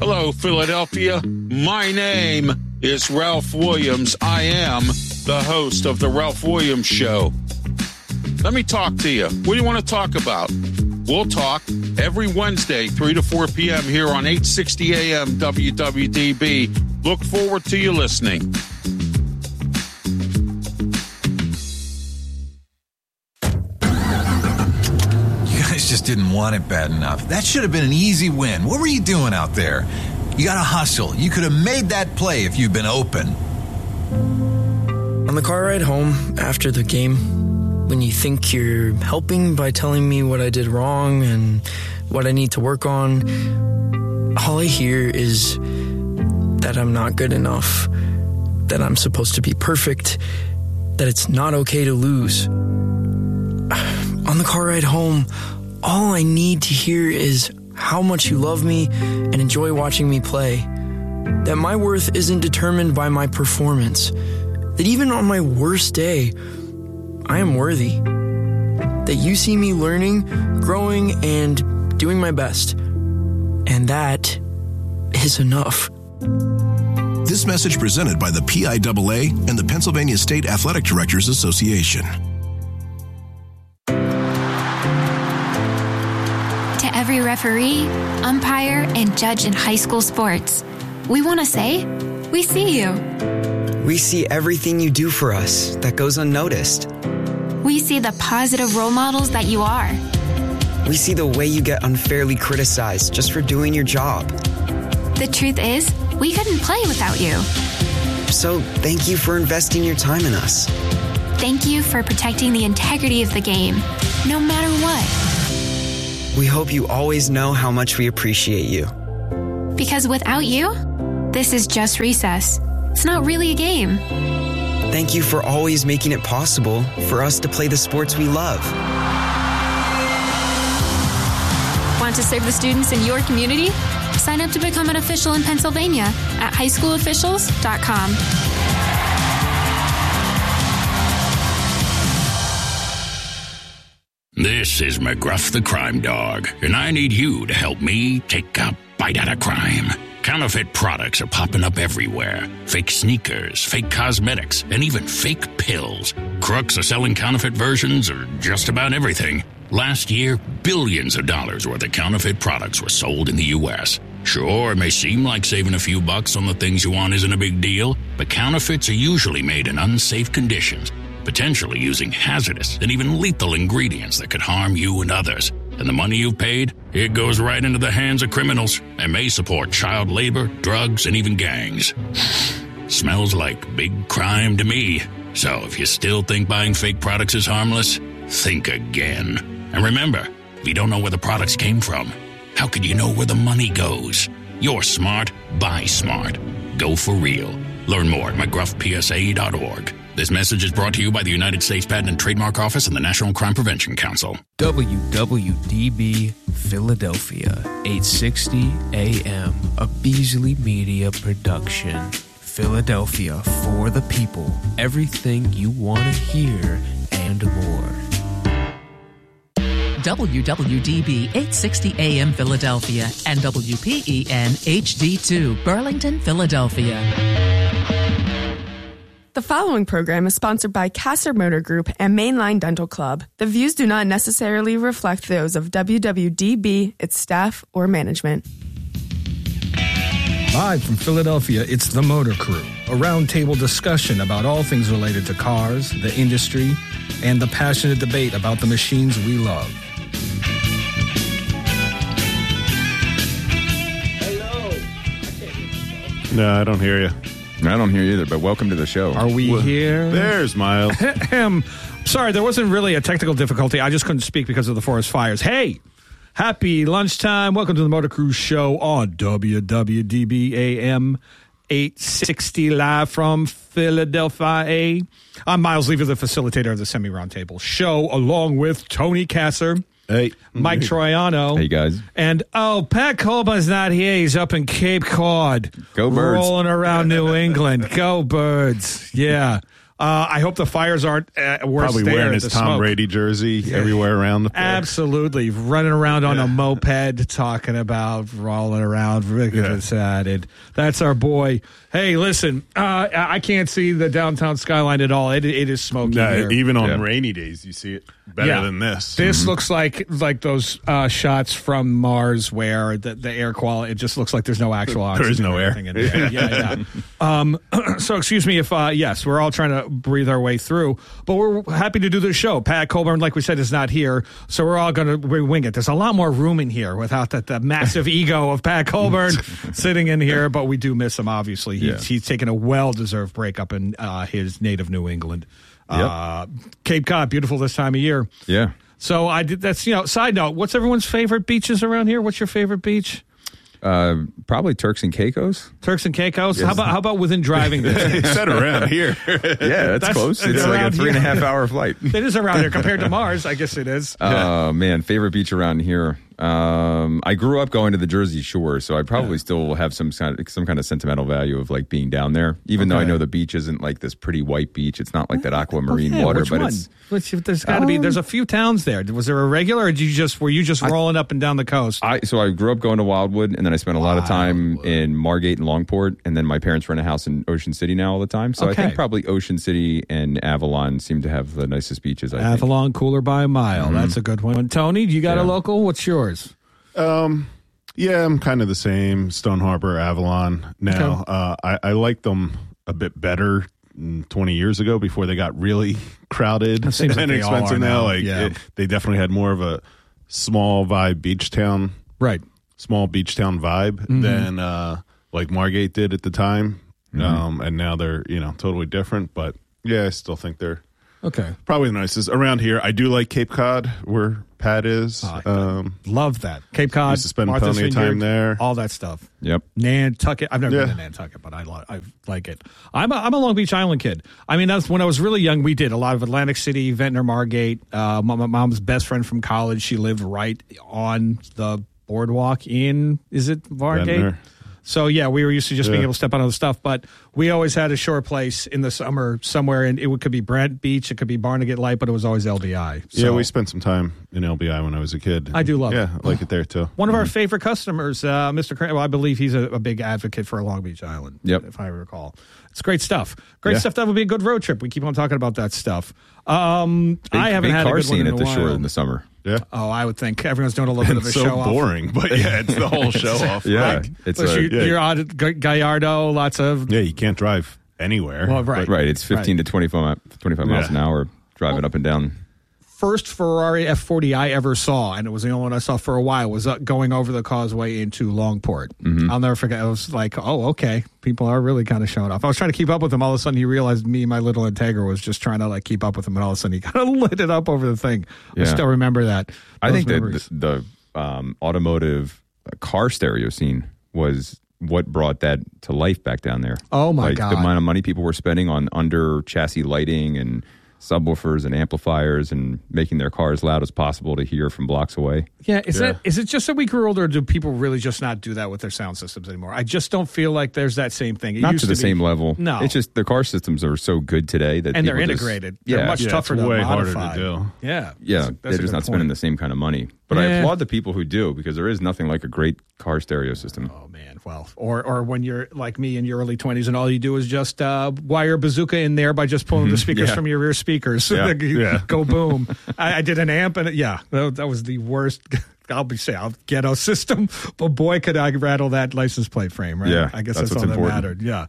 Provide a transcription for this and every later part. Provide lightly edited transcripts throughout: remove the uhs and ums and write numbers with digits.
Hello, Philadelphia. My name is Ralph Williams. I am the host of The Ralph Williams Show. Let me talk to you. What do you want to talk about? We'll talk every Wednesday, 3 to 4 p.m. here on 860 AM WWDB. Look forward to you listening. Just didn't want it bad enough. That should have been an easy win. What were you doing out there? You got to hustle. You could have made that play if you'd been open. On the car ride home after the game, when you think you're helping by telling me what I did wrong and what I need to work on, all I hear is that I'm not good enough, that I'm supposed to be perfect, that it's not okay to lose. On the car ride home, all I need to hear is how much you love me and enjoy watching me play. That my worth isn't determined by my performance. That even on my worst day, I am worthy. That you see me learning, growing, and doing my best. And that is enough. This message presented by the PIAA and the Pennsylvania State Athletic Directors Association. Every referee, umpire, and judge in high school sports, we want to say, we see you. We see everything you do for us that goes unnoticed. We see the positive role models that you are. We see the way you get unfairly criticized just for doing your job. The truth is, we couldn't play without you. So thank you for investing your time in us. Thank you for protecting the integrity of the game, no matter what. We hope you always know how much we appreciate you. Because without you, this is just recess. It's not really a game. Thank you for always making it possible for us to play the sports we love. Want to serve the students in your community? Sign up to become an official in Pennsylvania at highschoolofficials.com. This is McGruff the Crime Dog, and I need you to help me take a bite out of crime. Counterfeit products are popping up everywhere. Fake sneakers, fake cosmetics, and even fake pills. Crooks are selling counterfeit versions of just about everything. Last year, billions of dollars worth of counterfeit products were sold in the U.S. Sure, it may seem like saving a few bucks on the things you want isn't a big deal, but counterfeits are usually made in unsafe conditions, potentially using hazardous and even lethal ingredients that could harm you and others. And the money you've paid, it goes right into the hands of criminals and may support child labor, drugs, and even gangs. Smells like big crime to me. So if you still think buying fake products is harmless, think again. And remember, if you don't know where the products came from, how could you know where the money goes? You're smart, buy smart. Go for real. Learn more at mcgruffpsa.org. This message is brought to you by the United States Patent and Trademark Office and the National Crime Prevention Council. WWDB Philadelphia, 860 AM, a Beasley Media production. Philadelphia, for the people. Everything you want to hear and more. WWDB 860 AM Philadelphia and WPEN HD2 Burlington, Philadelphia. The following program is sponsored by Kasser Motor Group and Mainline Dental Club. The views do not necessarily reflect those of WWDB, its staff, or management. Live from Philadelphia, it's The Motor Crew, a roundtable discussion about all things related to cars, the industry, and the passionate debate about the machines we love. Hello. No, I don't hear you. I don't hear you either, but welcome to the show. Are we here? There's Miles. Sorry, there wasn't really a technical difficulty. I just couldn't speak because of the forest fires. Hey, happy lunchtime. Welcome to the Motor Cruise Show on WWDB AM 860 live from Philadelphia. I'm Miles Lever, the facilitator of the Semi Roundtable show, along with Tony Kasser. Hey. Mike Troiano. Hey, guys. And, Pat Colba's not here. He's up in Cape Cod. Go Birds. Rolling around New England. Go Birds. Yeah. I hope the fires aren't worse Probably there. wearing his the Tom smoke. Brady jersey everywhere around the place. Absolutely. Running around on a moped, talking about rolling around. Really excited. That's our boy. Hey, listen, I can't see the downtown skyline at all. It is smoky here. Even on rainy days, you see it better than this. This looks like those shots from Mars where the air quality, it just looks like there's no actual oxygen. There is no air. In there. So excuse me if, yes, we're all trying to breathe our way through, but we're happy to do this show. Pat Colburn, like we said, is not here, so we're all going to wing it. There's a lot more room in here without the massive ego of Pat Colburn sitting in here, but we do miss him, obviously. He's taken a well-deserved break up in his native New England. Cape Cod, beautiful this time of year. Yeah. So I did. That's side note. What's everyone's favorite beaches around here? What's your favorite beach? Probably Turks and Caicos. Turks and Caicos. Yes. How about within driving distance? It's set around here. Yeah, that's close. It's like a 3.5 hour flight. It is around here compared to Mars. I guess it is. Man, favorite beach around here. I grew up going to the Jersey Shore, so I probably still have some kind of sentimental value of like being down there. Even though I know the beach isn't like this pretty white beach, it's not like that aquamarine water. Which but one? There's got to be. There's a few towns there. Was there a regular, or were you just rolling up and down the coast? So I grew up going to Wildwood, and then I spent a lot of time in Margate and Longport, and then my parents rent a house in Ocean City now all the time. So I think probably Ocean City and Avalon seem to have the nicest beaches. Avalon, cooler by a mile. Mm-hmm. That's a good one. Tony, you got a local? What's yours? Yeah, I'm kind of the same. Stone Harbor, Avalon. Now, I like them a bit better 20 years ago before they got really crowded and expensive now. They definitely had more of a small vibe beach town. Right. Small beach town vibe than like Margate did at the time. And now they're, totally different. But yeah, I still think they're probably the nicest. Around here, I do like Cape Cod, where Pat is. Love that. Cape Cod. Used to spend Martha's plenty of time there. All that stuff. Yep. Nantucket. I've never been to Nantucket, but I like it. I'm a Long Beach Island kid. I mean, that's when I was really young. We did a lot of Atlantic City, Ventnor, Margate. My mom's best friend from college. She lived right on the boardwalk in, is it Margate? Ventnor. So, yeah, we were used to just being able to step on other stuff, but we always had a shore place in the summer somewhere, and it could be Brent Beach, it could be Barnegat Light, but it was always LBI. So, yeah, we spent some time in LBI when I was a kid. I do love it. Yeah, I like it there, too. One of our favorite customers, Mr. Crane, I believe he's a big advocate for Long Beach Island, if I recall. It's great stuff. Great stuff. That would be a good road trip. We keep on talking about that stuff. I haven't had a good one in a at the while. shore in the summer. Yeah. Oh, I would think everyone's doing a little bit of a show off. So boring, but it's the whole show off. Yeah, right? You're on Gallardo, lots of. Yeah, you can't drive anywhere. Well, right. It's 15 to 25 miles an hour driving up and down. First Ferrari F40 I ever saw, and it was the only one I saw for a while, was going over the causeway into Longport. I'll never forget. I was like, oh, okay. People are really kind of showing off. I was trying to keep up with him. All of a sudden, he realized me, my little Integra, was just trying to keep up with him, and all of a sudden, he kind of lit it up over the thing. I still remember that. I think that the automotive car stereo scene was what brought that to life back down there. Oh, my God. The amount of money people were spending on under chassis lighting and subwoofers and amplifiers and making their car as loud as possible to hear from blocks away. Yeah, is it just that we grew older, or do people really just not do that with their sound systems anymore? I just don't feel like there's that same thing. Not to the same level. No. It's just the car systems are so good today that and they're integrated. They're much tougher to way modify. harder to do. Yeah. Yeah, they're just not spending the same kind of money. But I applaud the people who do, because there is nothing like a great car stereo system. Oh, man. Well, or when you're like me in your early 20s and all you do is just wire a bazooka in there by just pulling the speakers from your rear speakers. Go boom. I did an amp, and that was the worst. I'll ghetto system, but boy, could I rattle that license plate frame, right? Yeah, I guess that's all important. that mattered. Yeah.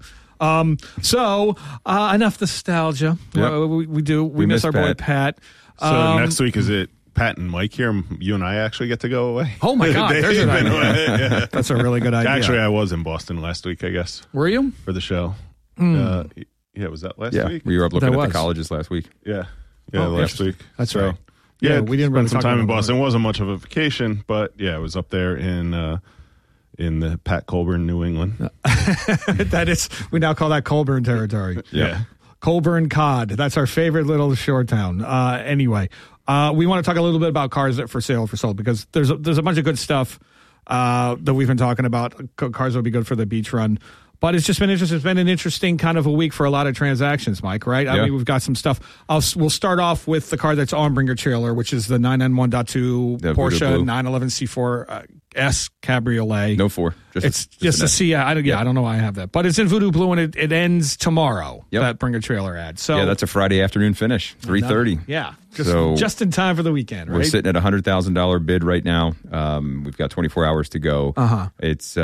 So enough nostalgia. Yep. We miss our boy Pat. So next week, is it Pat and Mike here? You and I actually get to go away. Oh my God, there's an idea. That's a really good idea. Actually, I was in Boston last week, I guess. Were you? For the show. Yeah, was that last week? We were up looking at the colleges last week. Yeah, last week. That's right. Yeah, we didn't spend some time in Boston. It wasn't much of a vacation, but yeah, I was up there in the Pat Colburn, New England. That is, we now call that Colburn territory. Yeah. Colburn Cod. That's our favorite little shore town. Anyway, we want to talk a little bit about cars that for sale, for sold, because there's a bunch of good stuff that we've been talking about. Cars would be good for the beach run. But it's just been interesting. It's been an interesting kind of a week for a lot of transactions, Mike, right? I mean, we've got some stuff. We'll start off with the car that's on Bringer Trailer, which is the 991.2 Porsche 911 C4 S Cabriolet. No 4. It's just a C. I don't know why I have that. But it's in Voodoo Blue, and it ends tomorrow, that Bringer Trailer ad. So that's a Friday afternoon finish, 3:30. Yeah, just in time for the weekend, right? We're sitting at a $100,000 bid right now. We've got 24 hours to go. It's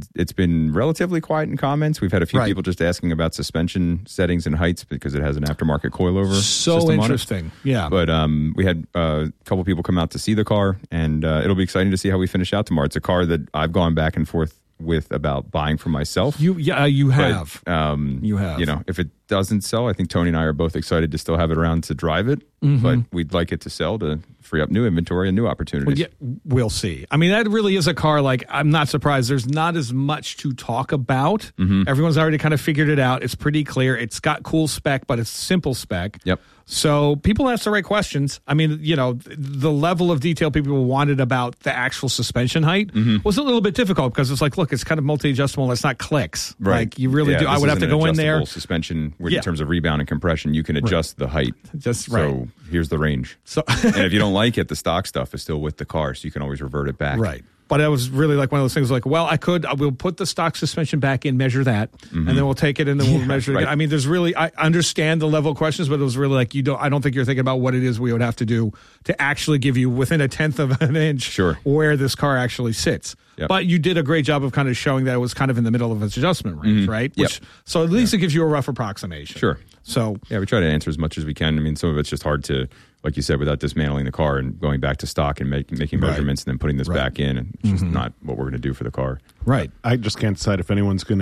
been relatively quiet in comments. We've had a few people just asking about suspension settings and heights because it has an aftermarket coilover so interesting. Yeah. But we had a couple people come out to see the car, and it'll be exciting to see how we finish out tomorrow. It's a car that I've gone back and forth with about buying for myself. You have. But, you have. You know, if it doesn't sell, I think Tony and I are both excited to still have it around to drive it, but we'd like it to sell to free up new inventory and new opportunities. We'll see. I mean, that really is a car, like, I'm not surprised. There's not as much to talk about. Everyone's already kind of figured it out. It's pretty clear. It's got cool spec, but it's simple spec. Yep. So people ask the right questions. I mean, you know, the level of detail people wanted about the actual suspension height was a little bit difficult because it's like, look, it's kind of multi-adjustable. It's not clicks. Right. Like, you really do. I would have to go in there. Suspension, in terms of rebound and compression, you can adjust the height. So here's the range. So, and if you don't like it, the stock stuff is still with the car, so you can always revert it back. Right. But it was really like one of those things like, well, we'll put the stock suspension back in, measure that, and then we'll take it and then we'll measure it again. I mean, I understand the level of questions, but it was really like, I don't think you're thinking about what it is we would have to do to actually give you within 1/10 of an inch where this car actually sits. But you did a great job of kind of showing that it was kind of in the middle of its adjustment range, right? So at least it gives you a rough approximation. Sure. So we try to answer as much as we can. I mean, some of it's just hard to, like you said, without dismantling the car and going back to stock and making measurements and then putting this back in. And it's just not what we're going to do for the car. Right. I just can't decide if anyone's going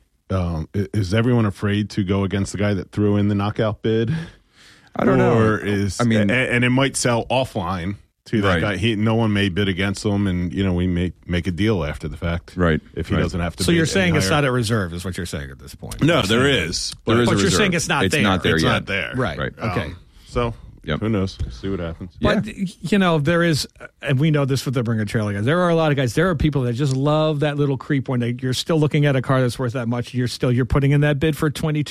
to. Is everyone afraid to go against the guy that threw in the knockout bid? I don't know. Or and it might sell offline to that guy. No one may bid against him, and we may make a deal after the fact. Right. If he doesn't have to. So you're saying it's not at reserve, is what you're saying at this point? No, there is. But you're saying it's not there. It's not there yet. It's not there. Right. Okay. So. Who knows? See what happens. But, there is, and we know this with the Bringer Trailer guys, there are a lot of guys, there are people that just love that little creep when you're still looking at a car that's worth that much. You're putting in that bid for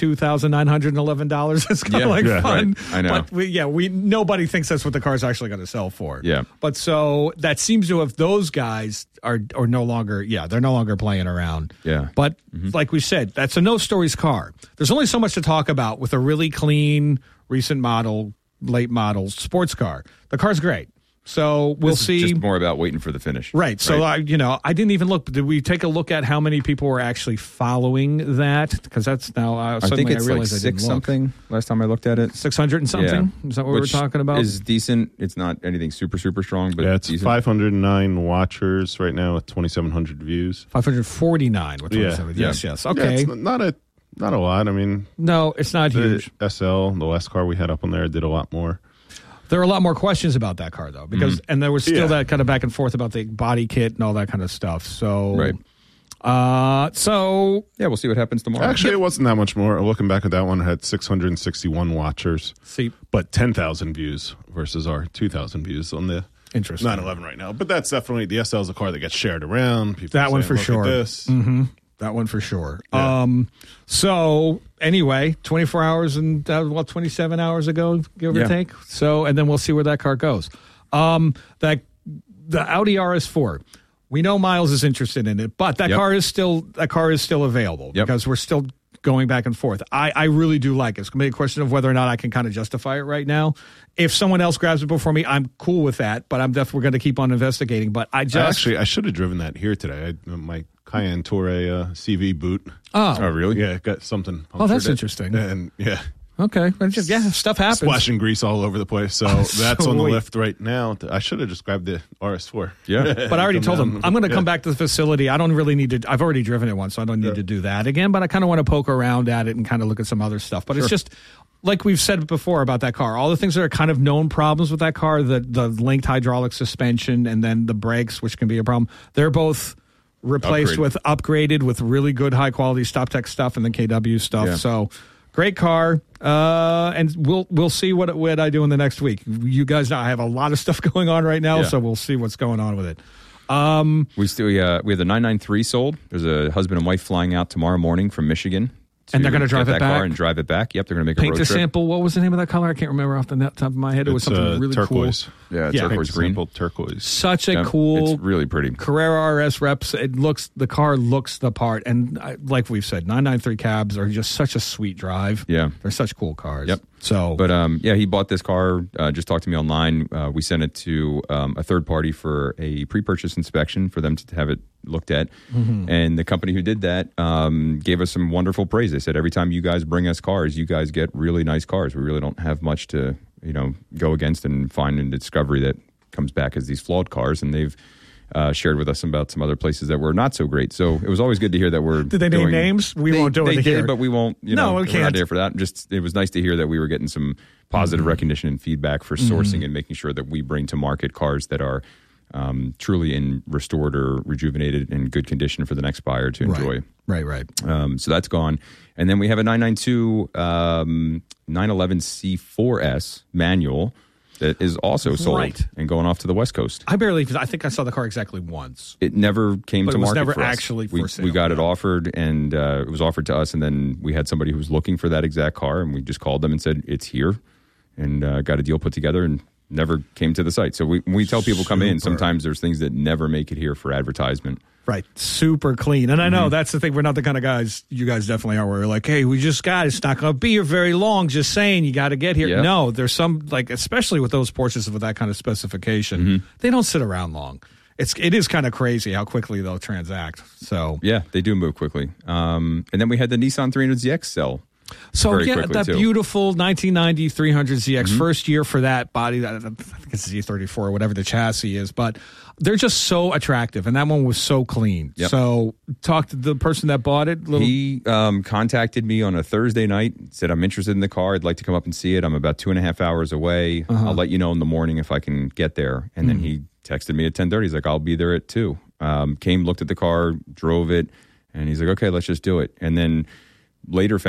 $22,911. It's kind of fun. Right. I know. But nobody thinks that's what the car's actually going to sell for. Yeah. But so that seems to have, those guys are no longer, they're no longer playing around. Yeah. But like we said, that's a no stories car. There's only so much to talk about with a really clean, recent model, late model sports car. The car's great. So we'll see. Just more about waiting for the finish. Right. So, I didn't even look. Did we take a look at how many people were actually following that? Because that's now, I think it's like 6 something last time I looked at it. 600 and something? Yeah. Is that what we're talking about? Is decent. It's not anything super, super strong, but it's decent. 509 watchers right now with 2,700 views. 549 with 27. Yes. Okay. Yeah, it's not a lot. I mean, no, it's not huge. SL, the last car we had up on there, did a lot more. There are a lot more questions about that car, though, because and there was still that kind of back and forth about the body kit and all that kind of stuff. So, right. We'll see what happens tomorrow. Actually, it wasn't that much more. Looking back at that one, it had 661 watchers, but 10,000 views versus our 2,000 views on the 911 right now. But that's definitely the SL is a car that gets shared around. People that one for sure. This. That one for sure. Yeah. So anyway, 24 hours and 27 hours ago, give or take. So, and then we'll see where that car goes. The Audi RS4. We know Miles is interested in it, but that car is still available because we're still going back and forth. I really do like it. It's going to be a question of whether or not I can kind of justify it right now. If someone else grabs it before me, I'm cool with that, but I'm definitely going to keep on investigating. But I should have driven that here today. My Cayenne Touare CV boot. Oh, really? Yeah, got something. Oh, that's interesting. And okay. Stuff happens. Splashing grease all over the place. So that's on the lift right now. I should have just grabbed the RS4. Yeah. But I already told them I'm going to come back to the facility. I don't really need to. I've already driven it once, so I don't need to do that again. But I kind of want to poke around at it and kind of look at some other stuff. But it's just like we've said before about that car. All the things that are kind of known problems with that car, the linked hydraulic suspension and then the brakes, which can be a problem, they're both replaced with upgraded with really good high quality StopTech stuff and the KW stuff. Yeah. So great car. And we'll see what I do in the next week. You guys know I have a lot of stuff going on right now, so we'll see what's going on with it. We have the 993 sold. There's a husband and wife flying out tomorrow morning from Michigan. And they're going to drive it that back? car and drive it back. Yep, they're going to make a road trip. Paint a sample. What was the name of that color? I can't remember off the top of my head. It was something really turquoise. cool. Yeah, turquoise green. Sample turquoise. Such a cool. It's really pretty. Carrera RS reps. The car looks the part. And like we've said, 993 cabs are just such a sweet drive. Yeah. They're such cool cars. Yep. So, but he bought this car. Just talked to me online. We sent it to a third party for a pre-purchase inspection for them to have it looked at. Mm-hmm. And the company who did that gave us some wonderful praise. They said, every time you guys bring us cars, you guys get really nice cars. We really don't have much to go against and find in discovery that comes back as these flawed cars. And they've shared with us about some other places that were not so great. So it was always good to hear that we're. Did they name names? We won't do it here. They did, but we won't. No, we can't. We're not there for that. Just it was nice to hear that we were getting some positive recognition and feedback for sourcing and making sure that we bring to market cars that are truly in restored or rejuvenated in good condition for the next buyer to enjoy. Right. So that's gone. And then we have a 992 911 C4S manual that is also sold and going off to the West Coast. I think I saw the car exactly once. It never came to market. It was never for us. actually for sale. We got it offered, and it was offered to us, and then we had somebody who was looking for that exact car, and we just called them and said, it's here, and got a deal put together, and never came to the site. So we tell people come in, sometimes there's things that never make it here for advertisement. Right. Super clean. And I know that's the thing. We're not the kind of guys, you guys definitely are, where we're like, hey, we just got it. It's not going to be here very long. Just saying, you got to get here. Yep. No, there's some, especially with those Porsches with that kind of specification, they don't sit around long. It is kind of crazy how quickly they'll transact. So yeah, they do move quickly. And then we had the Nissan 300ZX sell. So that beautiful 1990 300ZX, first year for that body. I think it's Z34 or whatever the chassis is, but they're just so attractive, and that one was so clean. Yep. So talk to the person that bought it. He contacted me on a Thursday night, said, I'm interested in the car. I'd like to come up and see it. I'm about 2.5 hours away. I'll let you know in the morning if I can get there. And then he texted me at 10:30. He's like, I'll be there at 2. Came, looked at the car, drove it, and he's like, okay, let's just do it. And then later found